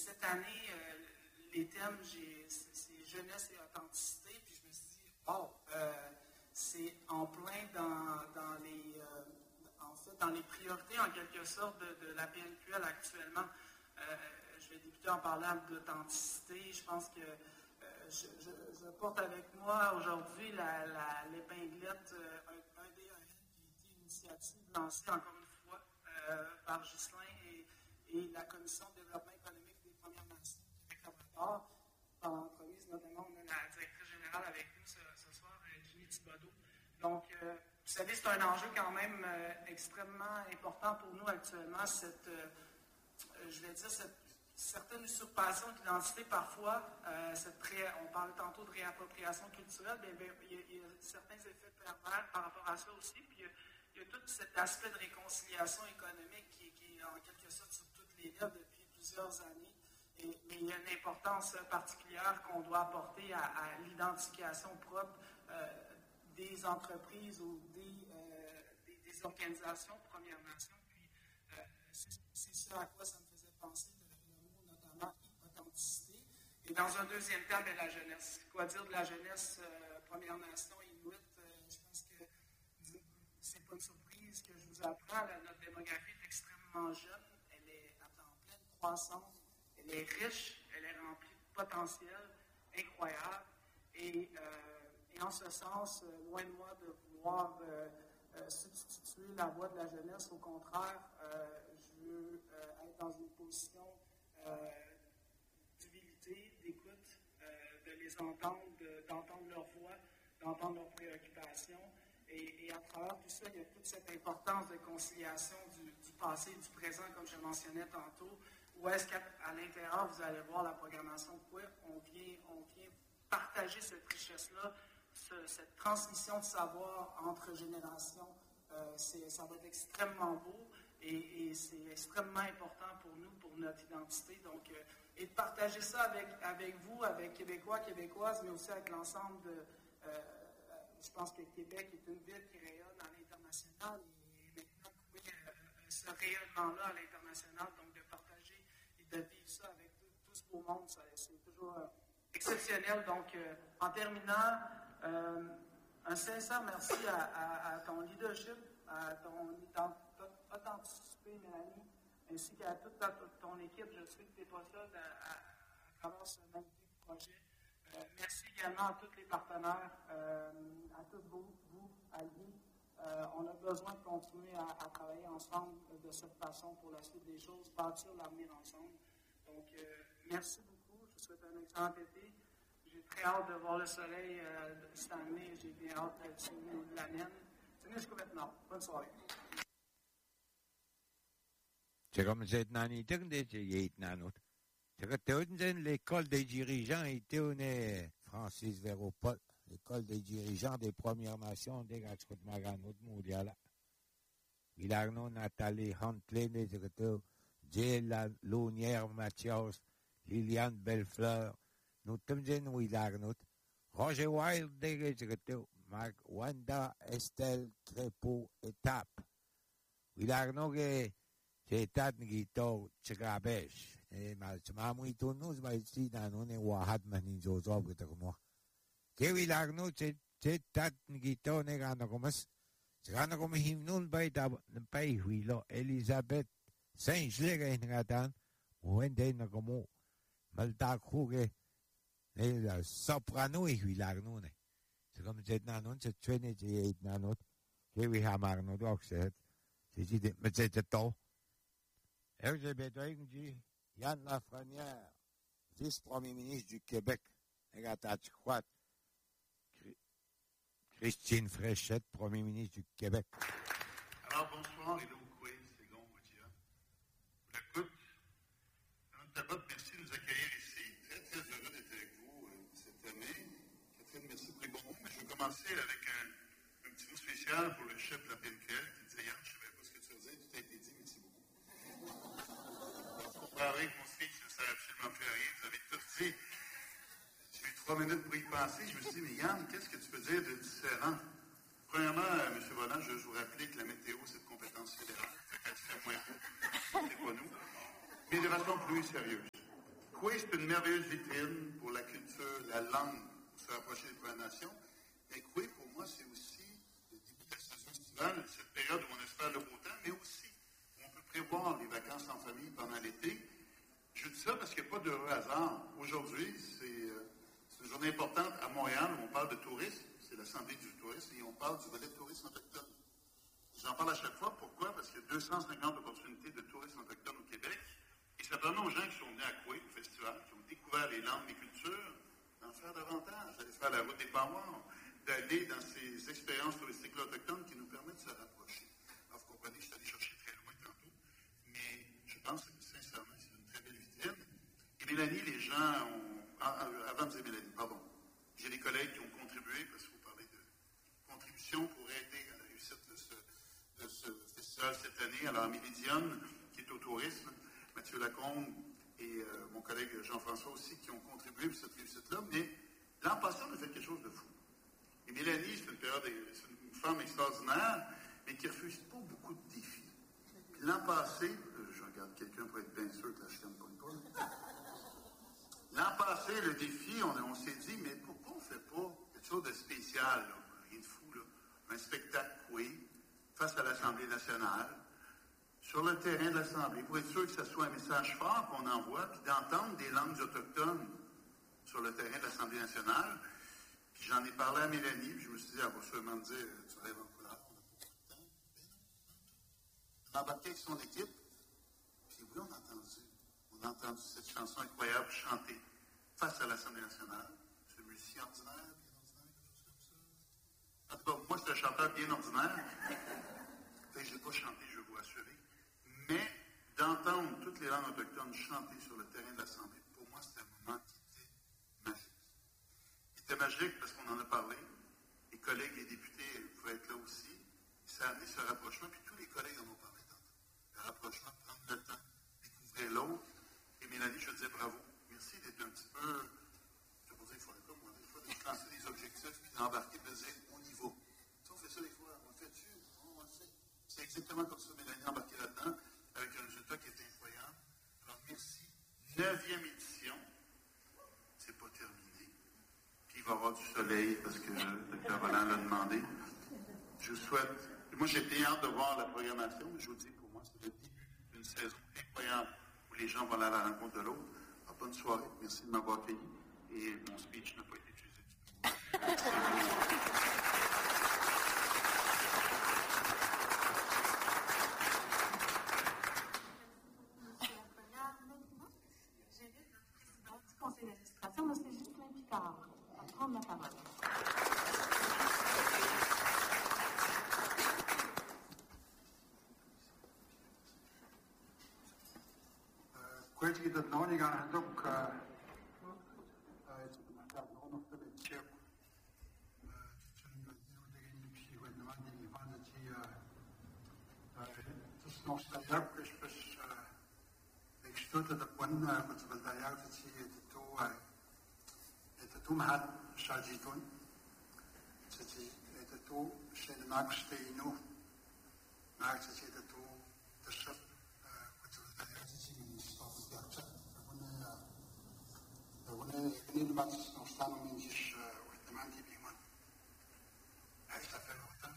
cette année, les thèmes, c'est jeunesse et authenticité, puis je me suis dit, wow, c'est en plein dans les priorités, en quelque sorte, de la PNQL actuellement. Je vais débuter en parlant d'authenticité. Je pense que je porte avec moi aujourd'hui l'épinglette, un DAN qui a été une initiative lancée encore une fois par Ghislain et la Commission de développement économique des Premières Nations du Québec-Labrador. Par l'entremise, notamment, on a la directrice générale avec nous ce soir, Ginny Thibodeau. Donc, vous savez, c'est un enjeu quand même extrêmement important pour nous actuellement, cette certaine usurpation d'identité parfois, on parlait tantôt de réappropriation culturelle, bien, il y a certains effets pervers par rapport à ça aussi, puis il y a tout cet aspect de réconciliation économique qui est en quelque sorte sur toutes les lèvres depuis plusieurs années, mais il y a une importance particulière qu'on doit apporter à l'identification propre des entreprises ou des organisations Premières Nations, puis c'est ce à quoi ça me faisait penser, le mot notamment authenticité. Et dans un deuxième terme, la jeunesse. Quoi dire de la jeunesse Première Nation, Inuit? Je pense que c'est pas une surprise que je vous apprends. Notre démographie est extrêmement jeune. Elle est en pleine croissance. Elle est riche. Elle est remplie de potentiel incroyable. Et en ce sens, loin de moi de vouloir substituer la voix de la jeunesse. Au contraire, je veux être dans une position d'humilité, d'écoute, de les entendre, d'entendre leur voix, d'entendre leurs préoccupations. Et à travers tout ça, il y a toute cette importance de conciliation du passé et du présent, comme je mentionnais tantôt, où est-ce qu'à l'intérieur, vous allez voir la programmation Quoi, on vient partager cette richesse-là, cette transmission de savoir entre générations. Ça va être extrêmement beau et c'est extrêmement important pour nous, pour notre identité. Donc, et de partager ça avec vous, avec Québécois, Québécoises, mais aussi avec l'ensemble de... je pense que Québec est une ville qui rayonne à l'international et maintenant, oui, ce rayonnement-là à l'international, donc de partager et de vivre ça avec tout ce beau monde, c'est toujours exceptionnel. Donc, en terminant, un sincère merci à ton leadership, à ton authenticité, Mélanie, ainsi qu'à toute ton équipe. Je sais que tu n'es pas seul à travers ce magnifique projet. Merci également à tous les partenaires, à tous vous, alliés. On a besoin de continuer à travailler ensemble de cette façon pour la suite des choses, bâtir l'avenir ensemble. Donc, merci beaucoup. Je vous souhaite un excellent été. J'ai très hâte de voir le soleil cette année. J'ai bien hâte de nous l'amène. C'est jusqu'au maintenant. Bonne soirée. Comme c'est nani tende c'est yait nanot. C'est l'école des dirigeants était Francis Véropol, l'école des dirigeants des Premières Nations des Gatchot Maganot Moudiala. Vilarno Nathalie Huntley, Jill Launière Mathias, Liliane Bellefleur, nous sommes Wilarnot, Roger Wild des Marc Wanda Estelle Crépeau Étape. Wilarno Étape Nito Tchagabesh. Mamuito nous va ici dans nos Wahad Manizozo que moi. Que Wilarno Étape Nito Negano comme c'est comme hymnul baita pai huilo Elisabeth Saint-Gilles Ngatan Wende na como malta khuge el soprano et huilarno ne c'est comme cette nanon cette traîne et nanon que we hamarno doxet c'est dit mais c'est tout LGBT Yann Lafrenière vice-premier ministre du Québec Ngata Tchouat Christine Fréchette, Premier ministre du Québec. Alors, bonsoir, et donc, oui, c'est long, Mathieu. Pour l'écoute, Mme Talbot, merci de nous accueillir ici. Très, très heureux d'être avec vous cette année. Catherine, merci pour les bons mots, mais je vais commencer avec un petit mot spécial pour le chef de la PNQL qui disait hier, je ne savais pas ce que tu faisais, tout a été dit, merci beaucoup. Vous comprendrez que mon speech ne sert absolument plus à rien, vous avez tout dit. J'ai eu 3 minutes pour y penser. Je me suis dit, mais Yann, qu'est-ce que tu peux dire de différent? Premièrement, M. Volant, je veux vous rappeler que la météo, c'est de compétence fédérale. Quand il fait moins beau, c'est pas nous. Mais de façon plus sérieuse. Coué, c'est une merveilleuse vitrine pour la culture, la langue, pour se rapprocher des Premières Nations. Mais Coué, pour moi, c'est aussi le début de la saison estivale, cette période où on espère le beau temps, mais aussi où on peut prévoir les vacances en famille pendant l'été. Je dis ça parce qu'il n'y a pas d'heureux hasard. Aujourd'hui, c'est une journée importante à Montréal où on parle de tourisme. C'est l'Assemblée du tourisme et on parle du volet de tourisme autochtone. J'en parle à chaque fois. Pourquoi? Parce qu'il y a 250 opportunités de tourisme autochtone au Québec. Et ça permet aux gens qui sont venus à Coué, au festival, qui ont découvert les langues, les cultures, d'en faire davantage, d'aller faire la route des Parois, d'aller dans ces expériences touristiques autochtones qui nous permettent de se rapprocher. Alors, vous comprenez, je suis allé chercher très loin tantôt, mais je pense que sincèrement, c'est une très belle vitrine. Et Mélanie, les gens ont... Avant de dire Mélanie, pardon. J'ai des collègues qui ont contribué, parce que vous parlez de contribution pour aider à la réussite de ce festival cette année. Alors, Amélie Dionne, qui est au tourisme, Mathieu Lacombe et mon collègue Jean-François aussi, qui ont contribué pour cette réussite-là. Mais l'an passé, on a fait quelque chose de fou. Et Mélanie, c'est une femme extraordinaire, mais qui ne refuse pas beaucoup de défis. Puis l'an passé, je regarde quelqu'un pour être bien sûr que la chienne ne pas. L'an passé, le défi, on s'est dit, mais pourquoi on ne fait pas quelque chose de spécial, là, rien de fou, là, un spectacle coué face à l'Assemblée nationale, sur le terrain de l'Assemblée, pour être sûr que ce soit un message fort qu'on envoie, puis d'entendre des langues autochtones sur le terrain de l'Assemblée nationale. Puis j'en ai parlé à Mélanie, puis je me suis dit, elle va sûrement me dire, tu rêves en couleur, on n'a pas beaucoup de temps. On a embarqué avec son équipe, puis oui, on a entendu cette chanson incroyable chantée face à l'Assemblée nationale. C'est un musicien ordinaire, bien ordinaire, quelque chose comme ça. En tout cas, moi, c'est un chanteur bien ordinaire. Fait que je n'ai pas chanté, je veux vous rassurer. Mais d'entendre toutes les langues autochtones chanter sur le terrain de l'Assemblée, pour moi, c'était un moment qui était magique. C'était magique parce qu'on en a parlé. Les collègues, les députés pouvaient être là aussi. Ça a amené ce rapprochement, puis tous les collègues en ont parlé tantôt. Le rapprochement, prendre le temps, découvrir l'autre. Et Mélanie, je te disais bravo. Merci d'être un petit peu, je ne vais pas dire qu'il faut comme moi, des fois, de se lancer des objectifs, puis d'embarquer, de dire, on y va. Ça, on fait ça des fois, on le fait-tu? On le fait. C'est exactement comme ça, Mélanie, embarquée là-dedans, avec un résultat qui est incroyable. Alors, merci. 9e édition. C'est pas terminé. Puis il va y avoir du soleil, parce que le Dr. Roland l'a demandé. Je vous souhaite... Moi, j'ai bien hâte de voir la programmation, mais je vous dis, pour moi, c'est le début d'une saison incroyable où les gens vont aller à la rencontre de l'autre. Alors, bonne soirée. Merci de m'avoir accueilli. Et mon speech n'a pas été utilisé du tout. Conseil d'administration, M. Ghislain Picard, va prendre la parole. كويس جدا نوني قاعد عندك محتاج نون في الشيخ nog steeds dus ik stotte de pon met wel daar jou dat zie het toen had Shajitun het het toen zijn maak steeno maakt het het toen de schap met wel daar jou dat zie stap ja wanneer niet maar nog staan om in zich de man die iemand hij is daar veel wat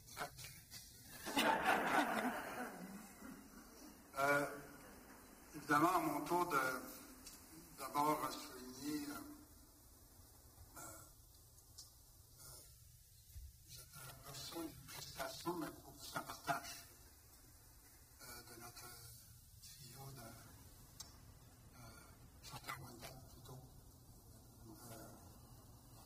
évidemment, à mon tour d'abord souligner une prestation, mais beaucoup plus un partage de notre trio de chanteur Wanda plutôt.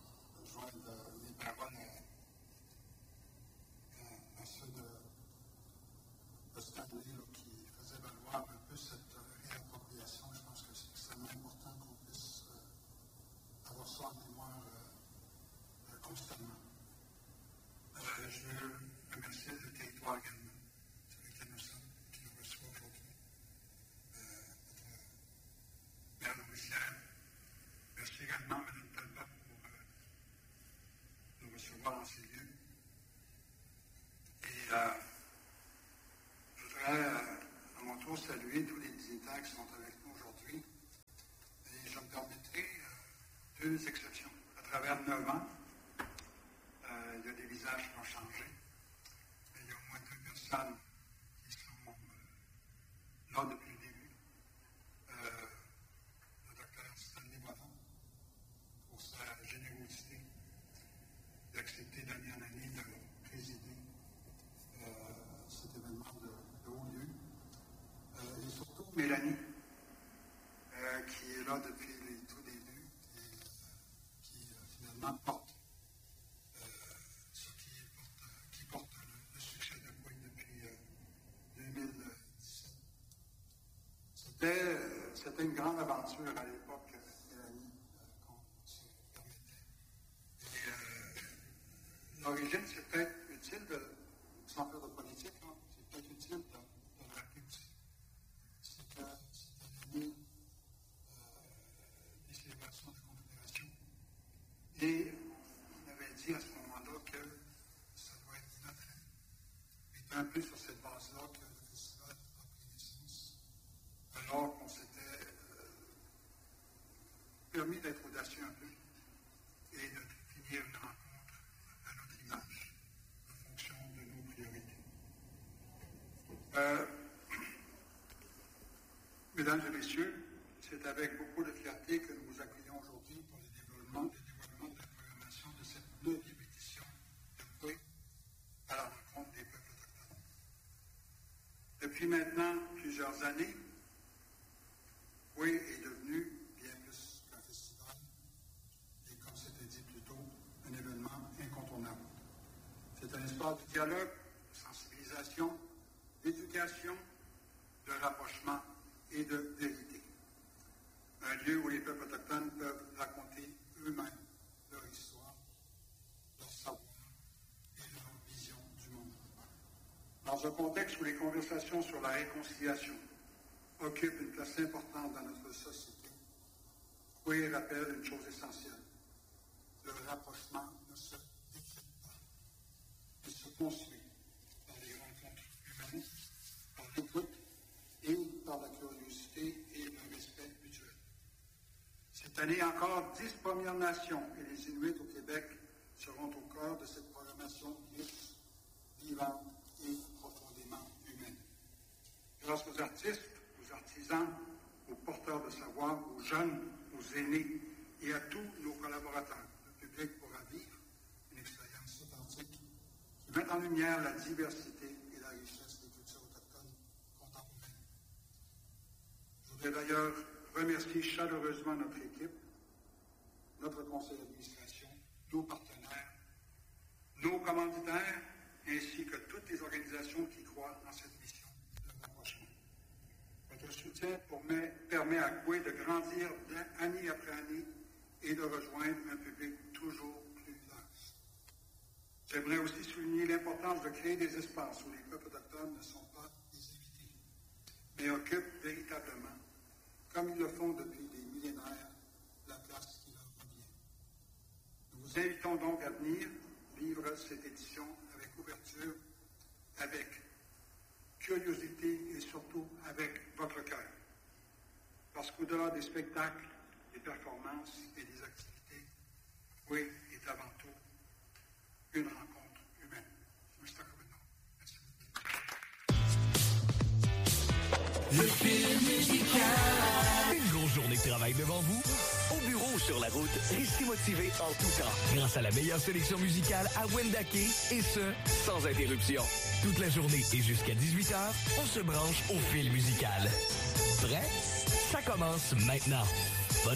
Mélanie, qui est là depuis les tout débuts et qui finalement porte qui porte le succès de Queen depuis 2017. C'était une grande aventure à l'époque, Mélanie, qu'on se permettait. Et l'origine, c'est peut-être utile sans faire de politique, hein, c'est peut-être utile de le rappeler aussi. C'est que c'était l'année des célébrations de Confédération. Et on avait dit à ce moment-là que ça doit être notre année. C'est un peu sur cette base-là que le festival a pris naissance, alors qu'on s'était permis d'être audacieux un peu et de finir une rencontre à notre image, en fonction de nos priorités. Mesdames et messieurs, c'est avec beaucoup de fierté que nous vous accueillons aujourd'hui pour le dévoilement de la programmation de cette 9e édition de Queen à la rencontre des peuples autochtones. Depuis maintenant plusieurs années, Queen est devenu bien plus qu'un festival et, comme c'était dit plus tôt, un événement incontournable. C'est un espace de dialogue, de sensibilisation, d'éducation, de rapprochement et de vérité. Un lieu où les peuples autochtones peuvent raconter eux-mêmes leur histoire, leur savoir et leur vision du monde. Dans un contexte où les conversations sur la réconciliation occupent une place importante dans notre société, Queen rappelle une chose essentielle. Le rapprochement ne se décrète pas. Il se construit par les rencontres humaines, par l'écoute et par la curiosité et le respect mutuel. Cette année encore, 10 Premières Nations et les Inuits au Québec seront au cœur de cette programmation riche, vivante et profondément humaine. Grâce aux artistes, aux artisans, aux porteurs de savoir, aux jeunes, aux aînés et à tous nos collaborateurs, le public pourra vivre une expérience authentique qui met en lumière la diversité et la richesse des cultures autochtones contemporaines. Je voudrais d'ailleurs remercier chaleureusement notre équipe, notre conseil d'administration, nos partenaires, nos commanditaires, ainsi que toutes les organisations qui croient en cette mission de rapprochement. Votre soutien permet à Coué de grandir année après année et de rejoindre un public toujours plus large. J'aimerais aussi souligner l'importance de créer des espaces où les peuples autochtones ne sont pas des invités, mais occupent véritablement, comme ils le font depuis des millénaires, la place qui leur revient. Nous vous invitons donc à venir vivre cette édition avec ouverture, avec curiosité et surtout avec votre cœur. Parce qu'au-delà des spectacles, des performances et des activités, oui, est avant tout une rencontre humaine. Merci beaucoup. Le film musical. Une grosse journée de travail devant vous. Au bureau ou sur la route, restez motivé en tout temps. Grâce à la meilleure sélection musicale à Wendake, et ce, sans interruption. Toute la journée et jusqu'à 18h, on se branche au fil musical. Prêt? Ça commence maintenant.